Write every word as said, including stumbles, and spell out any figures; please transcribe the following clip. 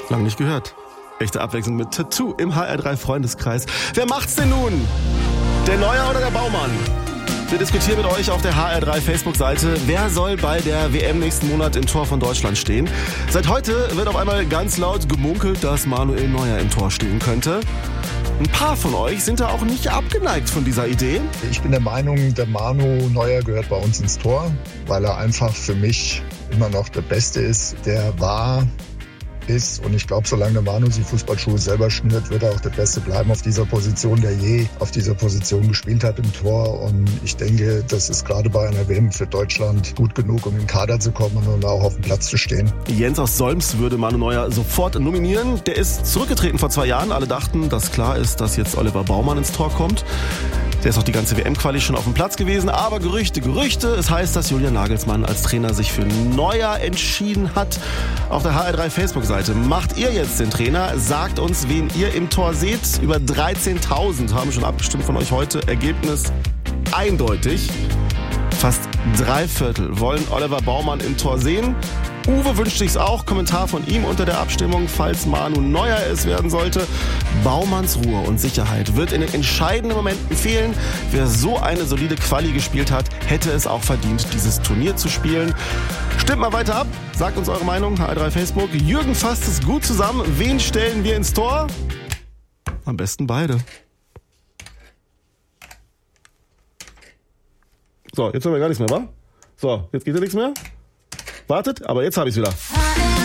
Lang nicht gehört. Echte Abwechslung mit Tattoo im H R drei Freundeskreis. Wer macht's denn nun? Der Neuer oder der Baumann? Wir diskutieren mit euch auf der H R drei Facebook-Seite, wer soll bei der W M nächsten Monat im Tor von Deutschland stehen. Seit heute wird auf einmal ganz laut gemunkelt, dass Manuel Neuer im Tor stehen könnte. Ein paar von euch sind da auch nicht abgeneigt von dieser Idee. Ich bin der Meinung, der Manu Neuer gehört bei uns ins Tor, weil er einfach für mich immer noch der Beste ist. Der war, ist und ich glaube, solange der Manu sich Fußballschuhe selber schnürt, wird er auch der Beste bleiben auf dieser Position, der je auf dieser Position gespielt hat im Tor. Und ich denke, das ist gerade bei einer W M für Deutschland gut genug, um in den Kader zu kommen und auch auf dem Platz zu stehen. Jens aus Solms würde Manu Neuer sofort nominieren. Der ist zurückgetreten vor zwei Jahren. Alle dachten, dass klar ist, dass jetzt Oliver Baumann ins Tor kommt. Der ist auch die ganze W M-Quali schon auf dem Platz gewesen. Aber Gerüchte, Gerüchte. Es heißt, dass Julian Nagelsmann als Trainer sich für Neuer entschieden hat. Auf der H R drei Facebook-Seite macht ihr jetzt den Trainer. Sagt uns, wen ihr im Tor seht. Über dreizehntausend haben schon abgestimmt von euch heute. Ergebnis eindeutig. Fast drei Viertel wollen Oliver Baumann im Tor sehen. Uwe wünscht sich's auch. Kommentar von ihm unter der Abstimmung, falls Manu Neuer es werden sollte. Baumanns Ruhe und Sicherheit wird in den entscheidenden Momenten fehlen. Wer so eine solide Quali gespielt hat, hätte es auch verdient, dieses Turnier zu spielen. Stimmt mal weiter ab. Sagt uns eure Meinung. H R drei Facebook. Jürgen fasst es gut zusammen. Wen stellen wir ins Tor? Am besten beide. So, jetzt haben wir gar nichts mehr, wa? So, jetzt geht ja nichts mehr. Wartet, aber jetzt habe ich es wieder.